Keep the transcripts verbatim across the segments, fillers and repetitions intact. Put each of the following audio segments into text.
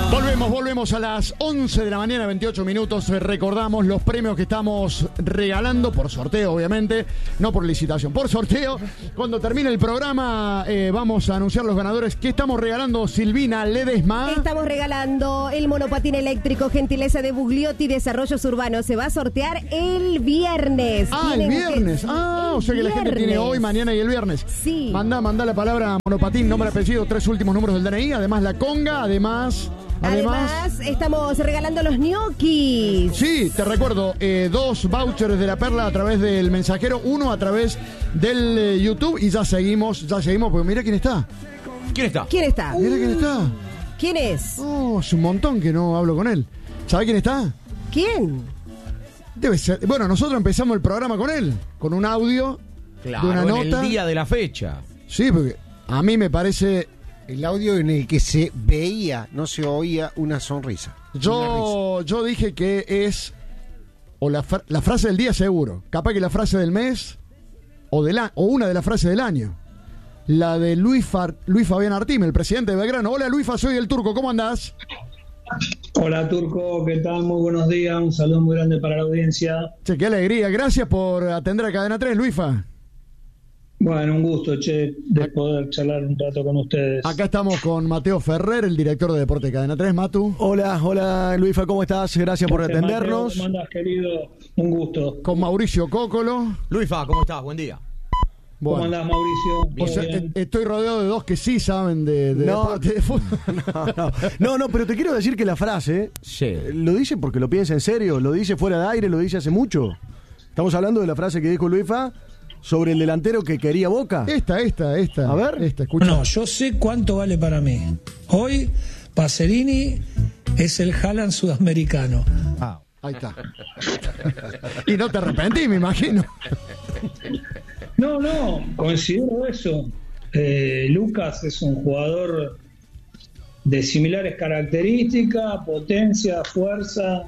Volvemos, volvemos a las once de la mañana, veintiocho minutos. Recordamos los premios que estamos regalando por sorteo, obviamente, no por licitación, por sorteo. Cuando termine el programa eh, vamos a anunciar los ganadores. ¿Qué estamos regalando, Silvina Ledesma? Estamos regalando el monopatín eléctrico, gentileza de Bugliotti Desarrollos Urbanos. Se va a sortear el viernes. Ah, el viernes. Que... Ah, el o sea que viernes. La gente tiene hoy, mañana y el viernes. Sí. Manda, manda la palabra monopatín, nombre, apellido, tres últimos números del D N I, además la conga, además... Además, Además, estamos regalando los ñoquis. Sí, te recuerdo, eh, dos vouchers de La Perla a través del mensajero, uno a través del eh, YouTube y ya seguimos, ya seguimos, porque mira quién está. ¿Quién está? ¿Quién está? Uh, mira quién está. ¿Quién es? Oh, es un montón que no hablo con él. ¿Sabe quién está? ¿Quién? Debe ser. Bueno, nosotros empezamos el programa con él, con un audio claro, de una en nota. El día de la fecha. Sí, porque a mí me parece... El audio en el que se veía, no se oía una sonrisa. Yo, una yo dije que es o la, fra- la frase del día seguro, capaz que la frase del mes o, de la- o una de las frases del año. La de Luis, Far- Luis Fabián Artime, el presidente de Belgrano. Hola Luifa, soy el Turco, ¿cómo andás? Hola Turco, ¿qué tal? Muy buenos días, un saludo muy grande para la audiencia. Che, qué alegría, gracias por atender a Cadena tres, Luifa. Bueno, un gusto, che, de poder charlar un rato con ustedes. Acá estamos con Mateo Ferrer, el director de Deporte de Cadena tres. Matu. Hola, hola Luifa, ¿cómo estás? Gracias por Gracias, atendernos. Mateo, ¿cómo andás, querido? Un gusto. Con Mauricio Cócolo. Luifa, ¿cómo estás? Buen día. Bueno. ¿Cómo andás, Mauricio? O sea, Bien. estoy rodeado de dos que sí saben de, de No. deporte de fútbol. No, no, no, no, pero te quiero decir que la frase, Sí. eh, lo dice porque lo piensa en serio, lo dice fuera de aire, lo dice hace mucho. Estamos hablando de la frase que dijo Luifa sobre el delantero que quería Boca. Esta, esta, esta. A ver. Esta, escucha. No, yo sé cuánto vale para mí. Hoy, Pacerini es el Haaland sudamericano. Ah, ahí está. Y no te arrepentí, me imagino. No, no, considero eso. Eh, Lucas es un jugador de similares características, potencia, fuerza.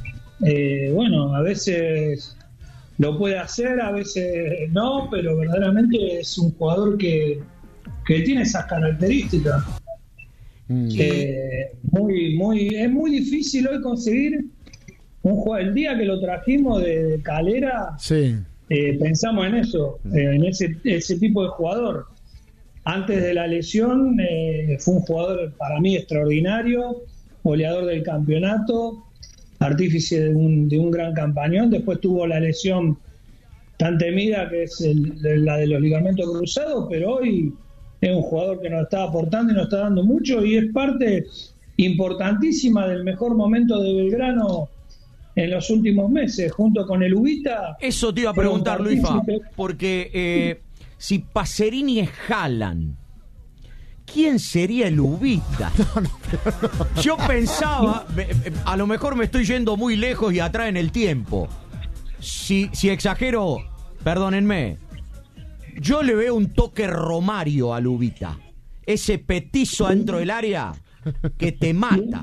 Eh, bueno, a veces lo puede hacer, a veces no, pero verdaderamente es un jugador que, que tiene esas características. Mm. Eh, muy, muy, es muy difícil hoy conseguir un jugador. El día que lo trajimos de, de Calera, Sí. eh, pensamos en eso, eh, en ese, ese tipo de jugador. Antes de la lesión eh, fue un jugador para mí extraordinario, goleador del campeonato, artífice de un, de un gran campañón. Después tuvo la lesión tan temida que es el, de la de los ligamentos cruzados, pero hoy es un jugador que nos está aportando y nos está dando mucho y es parte importantísima del mejor momento de Belgrano en los últimos meses, junto con el Ubita. Eso te iba a preguntar, Luifa, porque eh, si Pacerini es Haaland, ¿quién sería el Ubita? No, no, no. Yo pensaba, a lo mejor me estoy yendo muy lejos y atrás en el tiempo. Si, si exagero, perdónenme, yo le veo un toque Romario al Ubita. Ese petizo dentro del área que te mata.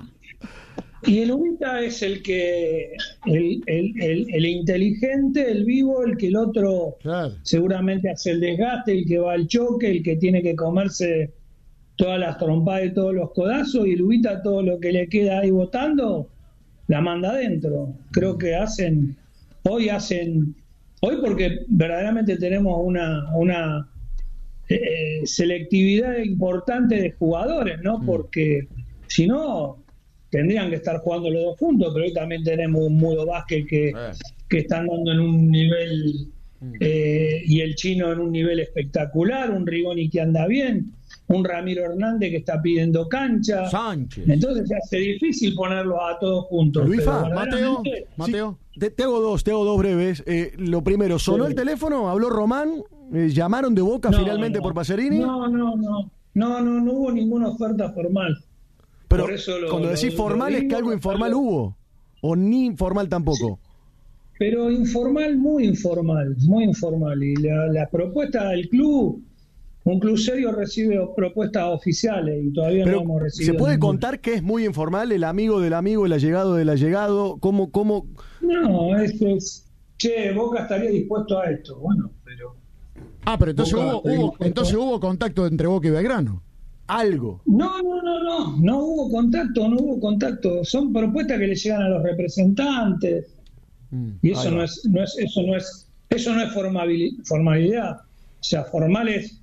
Y el Ubita es el que, el, el, el, el inteligente, el vivo, el que el otro Claro. seguramente hace el desgaste, el que va al choque, el que tiene que comerse todas las trompadas y todos los codazos, y el Ubita todo lo que le queda ahí botando, la manda adentro. Creo que hacen, hoy hacen, hoy porque verdaderamente tenemos una, una eh, selectividad importante de jugadores, ¿no? Porque si no, tendrían que estar jugando los dos juntos, pero hoy también tenemos un Mudo Vázquez que, que están dando en un nivel, eh, y el Chino en un nivel espectacular, un Rigoni que anda bien, un Ramiro Hernández que está pidiendo cancha. Sánchez. Entonces se hace difícil ponerlos a todos juntos. Luifa, pero Mateo, verdaderamente- Mateo. Sí, te, te hago dos, te hago dos breves. Eh, lo primero, ¿sonó Sí. el teléfono? ¿Habló Román? Eh, ¿Llamaron de Boca No, finalmente no. por Pacerini? No, no, no. No, no, no hubo ninguna oferta formal. Pero Por eso lo- cuando lo- decís lo formal es que digo, algo informal algo- hubo. O ni informal tampoco. Pero informal, muy informal, muy informal. Y la, la propuesta del club, un club serio recibe propuestas oficiales y todavía Pero no hemos recibido. ¿se puede ninguna. contar que es muy informal el amigo del amigo, el allegado del allegado? ¿Cómo, cómo? No, es que, es- che, Boca estaría dispuesto a esto. Bueno, pero Ah, pero entonces Boca hubo, está hubo- dispuesto. entonces hubo contacto entre Boca y Belgrano. algo. No, no, no, no, no hubo contacto, no hubo contacto. Son propuestas que le llegan a los representantes mm, y eso no es, no es, eso no es, eso no es formabili- formalidad. O sea, formal es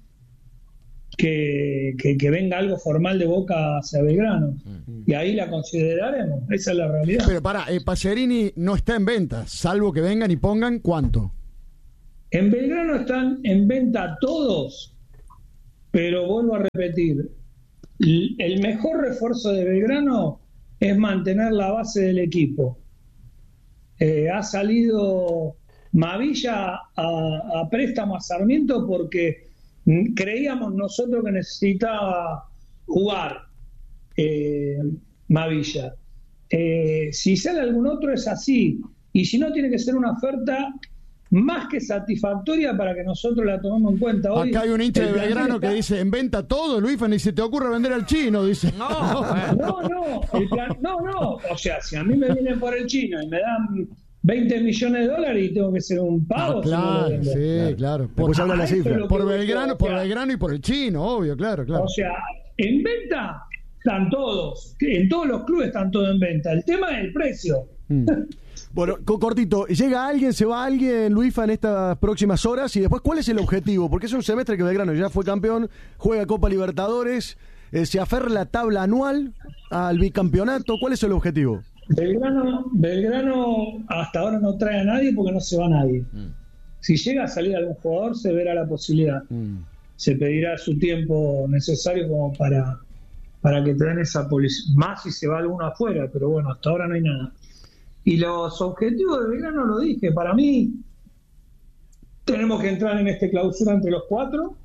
que, que, que venga algo formal de Boca hacia Belgrano mm. y ahí la consideraremos. Esa es la realidad. Pero pará, eh, Pacerini no está en venta, salvo que vengan y pongan ¿cuánto? En Belgrano están en venta todos. Pero vuelvo a repetir, el mejor refuerzo de Belgrano es mantener la base del equipo. Eh, ha salido Mavilla a, a préstamo a Sarmiento porque creíamos nosotros que necesitaba jugar eh, Mavilla. Eh, si sale algún otro es así, y si no tiene que ser una oferta más que satisfactoria para que nosotros la tomemos en cuenta. Hoy, acá hay un hincha de Belgrano está... que dice, en venta todo, Luifa, ni se te ocurre vender al chino, dice. No, no, no, el plan, no, no, o sea, si a mí me vienen por el chino y me dan veinte millones de dólares y tengo que ser un pavo. Ah, claro, si no sí, claro. claro. Por, habla la cifra. Por Belgrano, por Belgrano y por el chino, obvio, claro, claro. O sea, en venta están todos, en todos los clubes están todos en venta. El tema es el precio. Mm. Bueno, cortito, ¿llega alguien, se va alguien, Luifa, en estas próximas horas? Y después, ¿cuál es el objetivo? Porque es un semestre que Belgrano ya fue campeón, juega Copa Libertadores, eh, se aferra la tabla anual al bicampeonato. ¿Cuál es el objetivo? Belgrano, Belgrano hasta ahora no trae a nadie porque no se va nadie. Mm. Si llega a salir algún jugador, se verá la posibilidad. Mm. Se pedirá su tiempo necesario como para, para que te den esa posibilidad. Más si se va alguno afuera, pero bueno, hasta ahora no hay nada. Y los objetivos de Belgrano, lo dije, para mí tenemos que entrar en este clausura entre los cuatro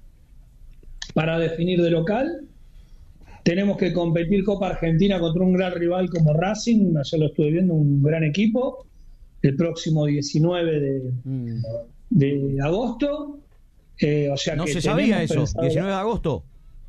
para definir de local. Tenemos que competir Copa Argentina contra un gran rival como Racing, ayer lo estuve viendo, un gran equipo, el próximo diecinueve de, mm. de agosto. Eh, o sea no que se sabía eso, pensado... diecinueve de agosto.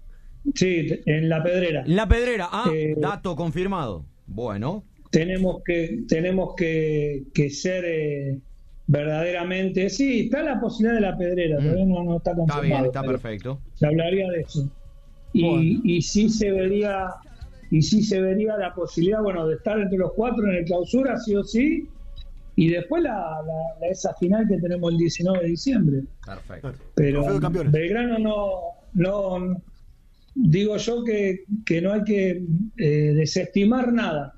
Sí, en La Pedrera. La Pedrera, ah, eh, dato confirmado. Bueno. Tenemos que tenemos que, que ser eh, verdaderamente, sí, está la posibilidad de La Pedrera, mm. todavía no, no está confirmado. Está bien, está perfecto. Se hablaría de eso. Y, bueno. y sí se vería y sí se vería la posibilidad, bueno, de estar entre los cuatro en el clausura, sí o sí, y después la, la, la esa final que tenemos el diecinueve de diciembre. Perfecto. Pero Belgrano no, no digo yo que, que no hay que eh, desestimar nada.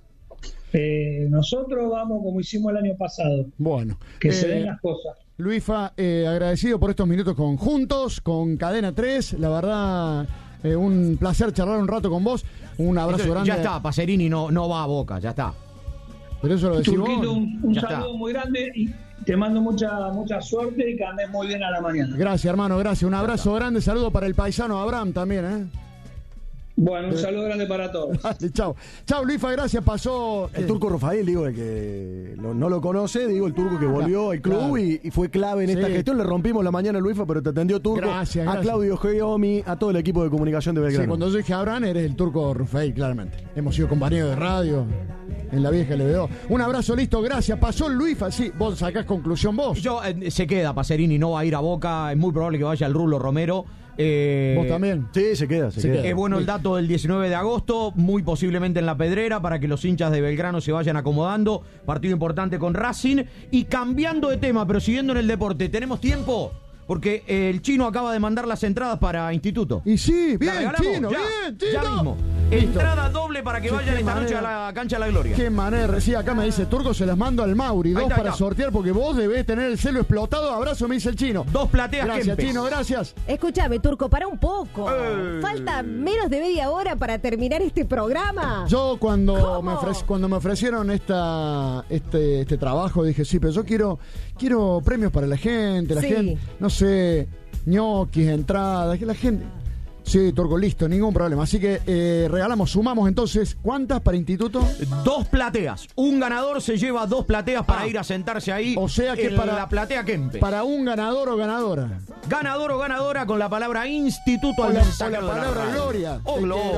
Eh, nosotros vamos como hicimos el año pasado. Bueno, que eh, se den las cosas. Luifa, eh, agradecido por estos minutos conjuntos con Cadena tres, la verdad, eh, un placer charlar un rato con vos. Un abrazo Esto, grande. Ya está, Pacerini no, no va a Boca, ya está. Pero eso lo decís Turquito, vos. un, un ya saludo está. muy grande y te mando mucha mucha suerte y que andes muy bien a la mañana. Gracias, hermano, gracias. Un abrazo grande, saludo para el paisano Abraham también, ¿eh? Bueno, un saludo grande para todos. Vale, chao. Chao, Luifa, gracias. Pasó el turco Rafael, digo, el que lo, no lo conoce, digo, el turco que volvió al club claro. y, y fue clave en sí. esta gestión. Le rompimos la mañana a Luifa, pero te atendió Turco. Gracias, a gracias. Claudio Geomi, a todo el equipo de comunicación de Belgrano. Sí, cuando yo dije Abraham, eres el turco Rafael, claramente. Hemos sido compañeros de radio en la vieja L B O. Un abrazo, listo, gracias. Pasó Luifa, sí, vos sacás conclusión vos. Yo, eh, se queda, Pacerini no va a ir a Boca, es muy probable que vaya el Rulo Romero. Eh, ¿Vos también? Sí, se queda, se, se queda. Es bueno el dato del diecinueve de agosto, muy posiblemente en La Pedrera, para que los hinchas de Belgrano se vayan acomodando. Partido importante con Racing. Y cambiando de tema, pero siguiendo en el deporte, ¿tenemos tiempo? Porque el chino acaba de mandar las entradas para Instituto. Y sí, bien, chino, ya, bien, chino. Ya mismo. Listo. Entrada doble para que sí, vayan esta manera. noche a la cancha de la Gloria. Qué manera. Sí, acá me dice Turco, se las mando al Mauri. Dos está, para está. sortear porque vos debés tener el celo explotado. Abrazo, me dice el chino. Dos plateas. Gracias, Kempes. Chino, gracias. Escúchame, Turco, para un poco. Eh. Falta menos de media hora para terminar este programa. Yo cuando me, ofrec- cuando me ofrecieron esta este, este trabajo dije, sí, pero yo quiero, quiero premios para la gente, la sí. gente, no sé, ñoquis, entradas, que la gente... Sí, Turco, listo, ningún problema. Así que eh, regalamos, sumamos entonces, ¿cuántas para Instituto? Dos plateas. Un ganador se lleva dos plateas para ah, ir a sentarse ahí. O sea que en para la platea Kempes. Para un ganador o ganadora. Ganador o ganadora con la palabra Instituto o al la, mensaje. O la palabra la Gloria. Oh, Gloria.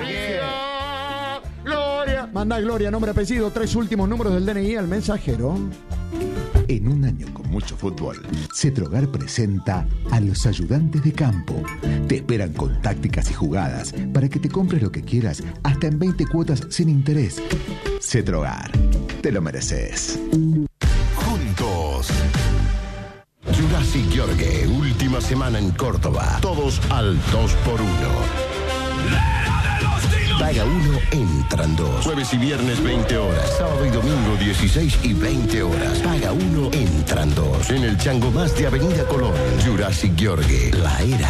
Gloria. Gloria. Mandá Gloria, nombre, apellido, tres últimos números del D N I al mensajero. En un año como mucho fútbol. Cetrogar presenta a los ayudantes de campo. Te esperan con tácticas y jugadas para que te compres lo que quieras hasta en veinte cuotas sin interés. Cetrogar, te lo mereces. Juntos. Jurassic Yorgue, última semana en Córdoba. Todos al dos por uno. Paga uno, entran dos. Jueves y viernes veinte horas. Sábado y domingo dieciséis y veinte horas. Paga uno, entran dos. En el Chango Más de Avenida Colón. Jurassic Yorgue, la era.